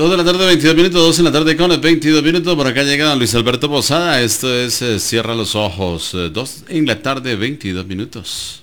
2 de la tarde, 22 minutos, 2 en la tarde con 22 minutos. Por acá llega Luis Alberto Posada. Esto es Cierra los Ojos. 2 en la tarde, 22 minutos.